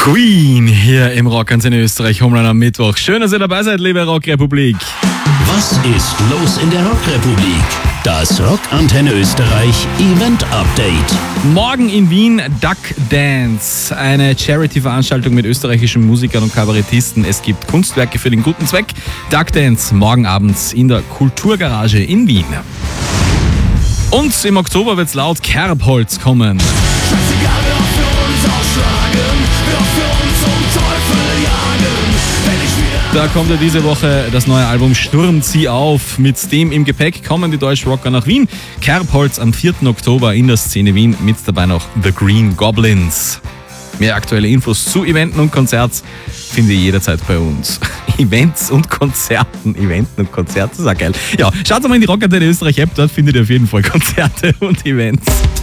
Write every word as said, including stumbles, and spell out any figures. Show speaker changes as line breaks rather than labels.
Queen hier im Rockantenne Österreich, Homeland am Mittwoch. Schön, dass ihr dabei seid, liebe Rockrepublik.
Was ist los in der Rockrepublik? Das Rockantenne Österreich Event Update.
Morgen in Wien Duck Dance, eine Charity-Veranstaltung mit österreichischen Musikern und Kabarettisten. Es gibt Kunstwerke für den guten Zweck. Duck Dance morgen abends in der Kulturgarage in Wien. Und im Oktober wird's laut Kerbholz kommen.
Scheißegal, wer auch für uns ausschlagen, wer auch für uns zum Teufel jagen. Wenn ich wieder
Da kommt ja diese Woche das neue Album Sturm, zieh auf. Mit dem im Gepäck kommen die Deutschrocker nach Wien. Kerbholz am vierten Oktober in der Szene Wien. Mit dabei noch The Green Goblins. Mehr aktuelle Infos zu Eventen und Konzerts findet ihr jederzeit bei uns. Events und Konzerten. Eventen und Konzerte, ist auch geil. Ja, schaut mal in die Rockantenne Österreich App, dort findet ihr auf jeden Fall Konzerte und Events.